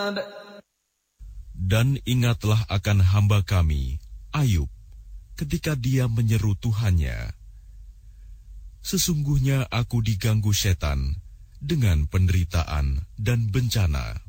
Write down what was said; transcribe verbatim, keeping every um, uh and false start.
Dan ingatlah akan hamba kami, Ayub, ketika dia menyeru Tuhannya. Sesungguhnya aku diganggu setan dengan penderitaan dan bencana.